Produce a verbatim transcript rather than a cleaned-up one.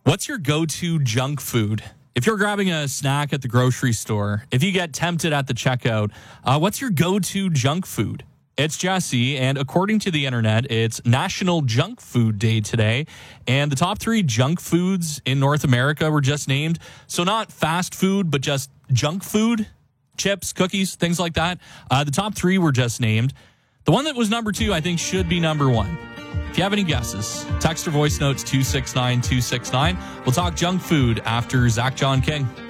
What's your go-to junk food? If you're grabbing a snack at the grocery store, if you get tempted at the checkout, uh, what's your go-to junk food? It's Jesse, and according to the internet, it's National Junk Food Day today, and the top three junk foods in North America were just named. So not fast food, but just junk food, chips, cookies, things like that. Uh, the top three were just named. The one that was number two, I think, should be number one. If you have any guesses, text or voice notes two six nine two six nine. We'll talk junk food after Zach John King.